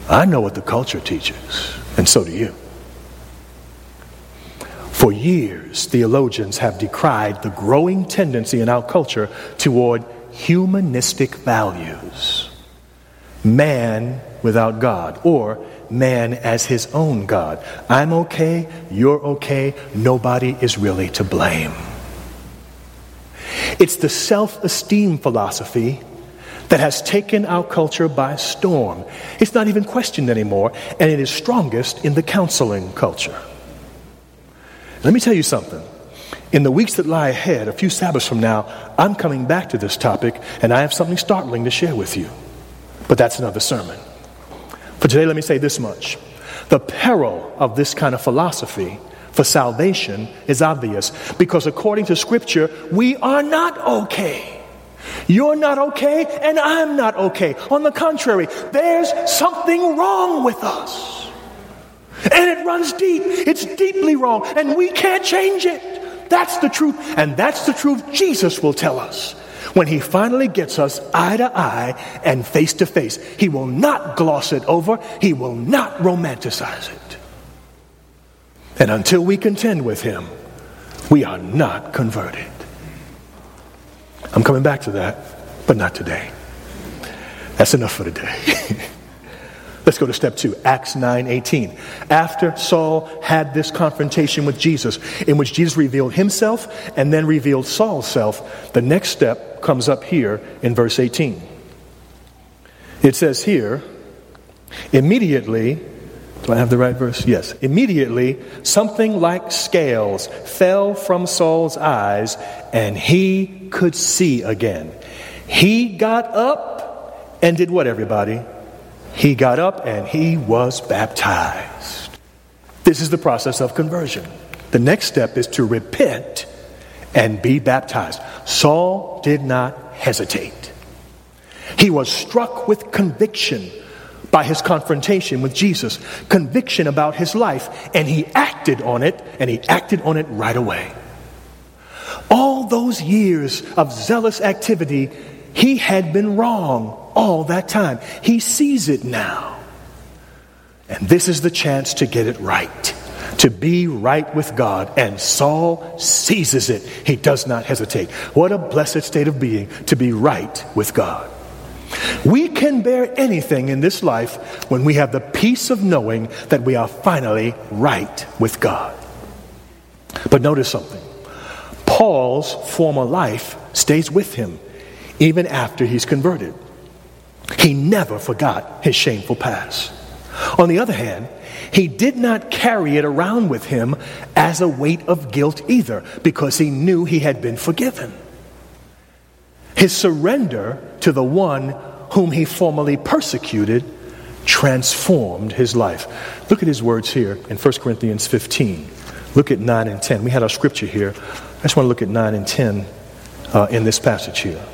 I know what the culture teaches, and so do you. For years, theologians have decried the growing tendency in our culture toward humanistic values. Man without God, or man as his own God. I'm okay, you're okay, nobody is really to blame. It's the self-esteem philosophy that has taken our culture by storm. It's not even questioned anymore, and it is strongest in the counseling culture. Let me tell you something. In the weeks that lie ahead, a few Sabbaths from now, I'm coming back to this topic, and I have something startling to share with you. But that's another sermon. For today, let me say this much. The peril of this kind of philosophy for salvation is obvious, because according to Scripture, we are not okay. You're not okay, and I'm not okay. On the contrary, there's something wrong with us. And it runs deep. It's deeply wrong, and we can't change it. That's the truth, and that's the truth Jesus will tell us when he finally gets us eye to eye and face to face. He will not gloss it over. He will not romanticize it. And until we contend with him, we are not converted. I'm coming back to that, but not today. That's enough for today. Let's go to step 2, Acts 9:18. After Saul had this confrontation with Jesus, in which Jesus revealed himself and then revealed Saul's self, the next step comes up here in verse 18. It says here, immediately, do I have the right verse? Yes. Immediately, something like scales fell from Saul's eyes, and he could see again. He got up and did what, everybody? He got up and he was baptized. This is the process of conversion. The next step is to repent and be baptized. Saul did not hesitate. He was struck with conviction by his confrontation with Jesus, conviction about his life, and he acted on it, and he acted on it right away. All those years of zealous activity, he had been wrong all that time. He sees it now. And this is the chance to get it right, to be right with God. And Saul seizes it. He does not hesitate. What a blessed state of being, to be right with God. We can bear anything in this life when we have the peace of knowing that we are finally right with God. But notice something. Paul's former life stays with him even after he's converted. He never forgot his shameful past. On the other hand, he did not carry it around with him as a weight of guilt either, because he knew he had been forgiven. His surrender to the one whom he formerly persecuted transformed his life. Look at his words here in 1 Corinthians 15. Look at 9 and 10. We had our scripture here. I just want to look at 9 and 10 in this passage here.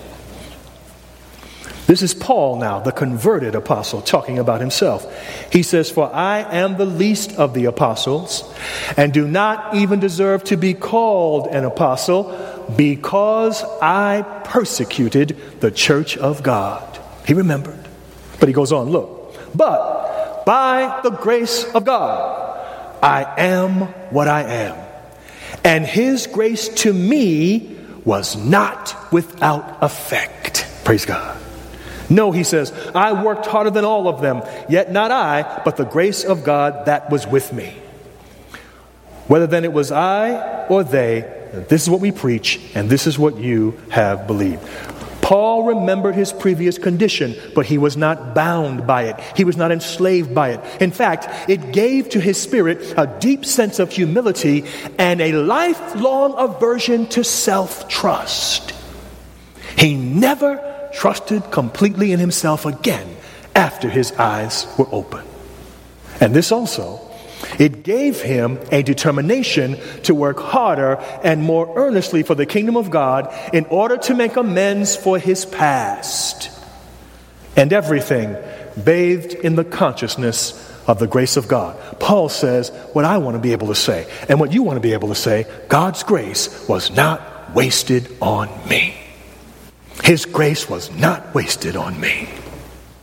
This is Paul now, the converted apostle, talking about himself. He says, "For I am the least of the apostles, and do not even deserve to be called an apostle, because I persecuted the church of God." He remembered. But he goes on, look. "But by the grace of God, I am what I am. And his grace to me was not without effect." Praise God. "No," he says, "I worked harder than all of them, yet not I, but the grace of God that was with me. Whether then it was I or they, this is what we preach, and this is what you have believed." Paul remembered his previous condition, but he was not bound by it. He was not enslaved by it. In fact, it gave to his spirit a deep sense of humility and a lifelong aversion to self-trust. He never trusted completely in himself again after his eyes were open. And this also, it gave him a determination to work harder and more earnestly for the kingdom of God in order to make amends for his past. And everything bathed in the consciousness of the grace of God. Paul says what I want to be able to say, and what you want to be able to say: God's grace was not wasted on me. His grace was not wasted on me.